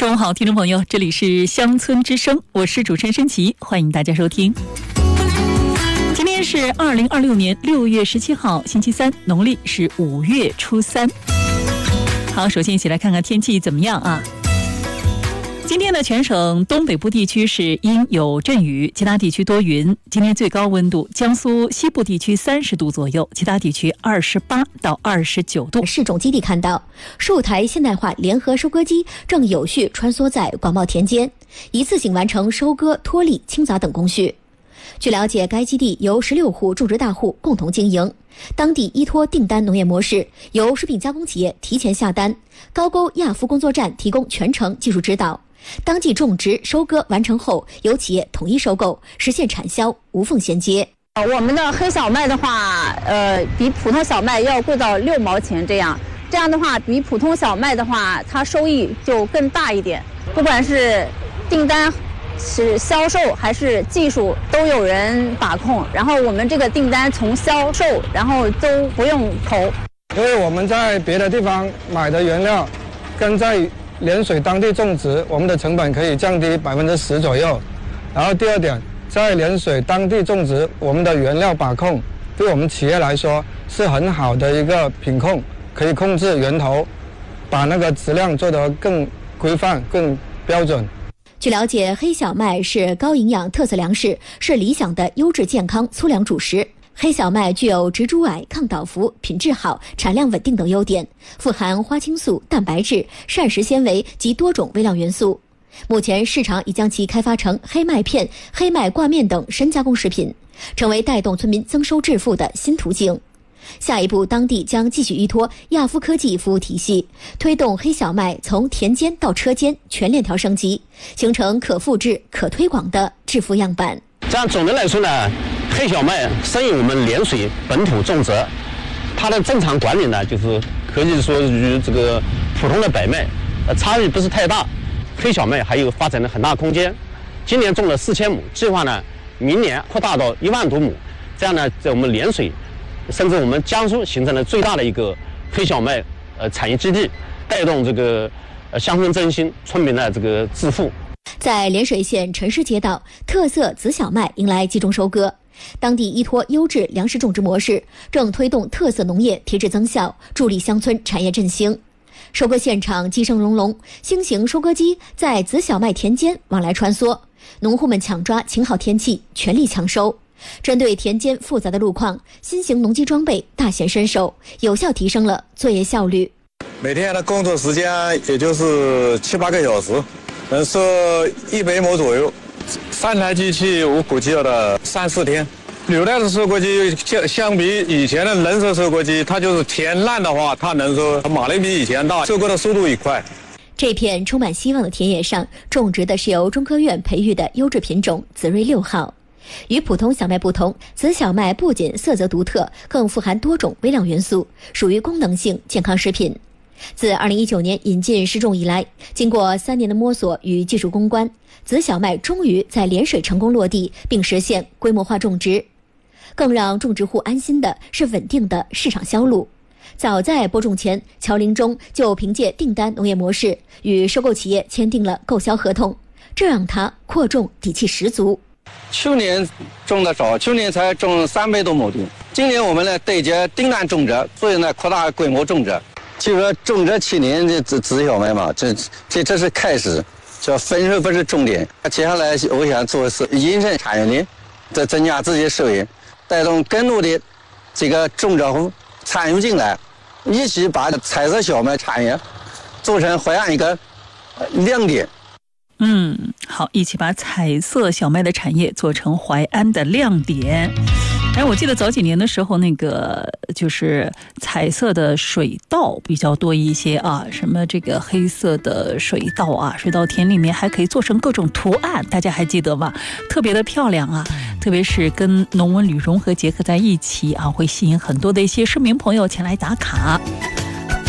中午好，听众朋友，这里是乡村之声，我是主持人申琪，欢迎大家收听。今天是2026年6月17号，星期三，农历是5月初3。好，首先一起来看看天气怎么样啊？今天的全省东北部地区是阴有阵雨，其他地区多云。今天最高温度，江苏西部地区30度左右，其他地区28到29度。 市种基地看到，数台现代化联合收割机正有序穿梭在广袤田间，一次性完成收割、脱粒、清杂等工序。据了解，该基地由16户种植大户共同经营，当地依托订单农业模式，由食品加工企业提前下单，高沟亚夫工作站提供全程技术指导。当季种植收割完成后，由企业统一收购，实现产销无缝衔接。 我们的黑小麦的话，比普通小麦要贵到6毛钱这样的话，比普通小麦的话，它收益就更大一点。不管是订单、是销售还是技术，都有人把控。然后我们这个订单从销售，然后都不用投。 因为我们在别的地方买的原料，跟在涟水当地种植，我们的成本可以降低10%左右。然后第二点，在涟水当地种植，我们的原料把控对我们企业来说是很好的一个品控，可以控制源头，把那个质量做得更规范、更标准。 据了解，黑小麦是高营养特色粮食，是理想的优质健康粗粮主食。黑小麦具有植株矮、抗倒伏、品质好、产量稳定等优点，富含花青素、蛋白质、膳食纤维及多种微量元素。目前市场已将其开发成黑麦片、黑麦挂面等深加工食品，成为带动村民增收致富的新途径。下一步，当地将继续依托亚夫科技服务体系，推动黑小麦从田间到车间全链条升级，形成可复制、可推广的致富样板。 这样总的来说呢，黑小麦适应我们涟水本土种植，它的正常管理呢，就是可以说与这个普通的白麦差异不是太大。黑小麦还有发展的很大空间，今年种了4000亩，计划呢明年扩大到1万多亩。这样呢，在我们涟水甚至我们江苏形成了最大的一个黑小麦产业基地，带动这个乡村振兴，村民的这个致富。 在涟水县陈氏街道，特色紫小麦迎来集中收割。当地依托优质粮食种植模式，正推动特色农业提质增效，助力乡村产业振兴。收割现场鸡声隆隆，新型收割机在紫小麦田间往来穿梭，农户们抢抓晴好天气，全力抢收。针对田间复杂的路况，新型农机装备大显身手，有效提升了作业效率。 每天的工作时间也就是7、8个小时，能收100亩左右。3台机器我估计要的3、4天。履带的收割机相比以前的人手收割机，它就是田烂的话，它能说马力比以前大，收割的速度也快。 这片充满希望的田野上，种植的是由中科院培育的优质品种紫瑞6号。与普通小麦不同，紫小麦不仅色泽独特，更富含多种微量元素，属于功能性健康食品。自2019年引进试种以来，经过3年的摸索与技术攻关，紫小麦终于在涟水成功落地，并实现规模化种植。更让种植户安心的是稳定的市场销路。早在播种前，乔林中就凭借订单农业模式与收购企业签订了购销合同，这让他扩种底气十足。 去年种的少，去年才种300多亩地，今年我们呢对接订单种植，所以呢扩大规模种植。就说种这7年的紫小麦嘛，这是开始，叫分数不是重点。接下来我想做的是引申产业链，再增加自己的收益，带动更多的这个种植户参与进来，一起把彩色小麦产业做成淮安一个亮点。 好，一起把彩色小麦的产业做成淮安的亮点。我记得早几年的时候，那个就是彩色的水稻比较多一些啊，什么这个黑色的水稻啊，水稻田里面还可以做成各种图案，大家还记得吗？特别的漂亮啊，特别是跟农文旅融合结合在一起啊，会吸引很多的一些市民朋友前来打卡。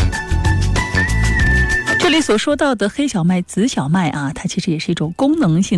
这里所说到的黑小麦、紫小麦啊，它其实也是一种功能性